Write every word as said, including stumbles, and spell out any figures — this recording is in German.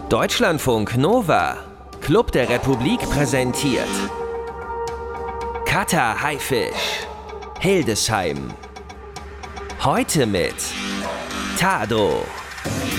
Deutschlandfunk Nova, Club der Republik präsentiert Cutter Haifisch, Hildesheim. Heute mit Tado.